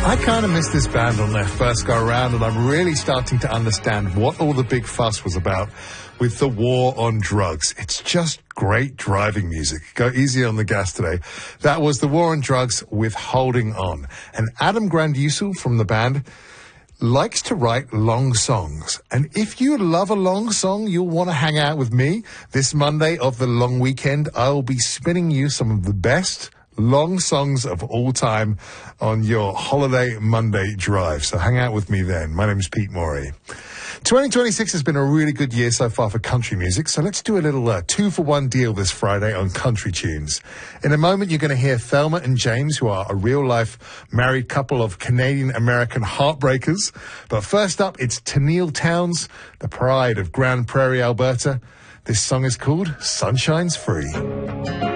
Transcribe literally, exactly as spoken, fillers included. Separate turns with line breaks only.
I kind of missed this band on their first go around, and I'm really starting to understand what all the big fuss was about with the war on drugs. It's just great driving music. Go easy on the gas today. That was the War on Drugs with Holding On. And Adam Granduciel from the band likes to write long songs. And if you love a long song, you'll want to hang out with me. This Monday of the long weekend, I'll be spinning you some of the best long songs of all time on your holiday Monday drive. So hang out with me then. My name is Pete Morey. twenty twenty-six has been a really good year so far for country music, so let's do a little uh, two-for-one deal this Friday on country tunes. In a moment, you're going to hear Thelma and James, who are a real-life married couple of Canadian-American heartbreakers. But first up, it's Tenille Townes, the pride of Grande Prairie, Alberta. This song is called Sunshine's Free.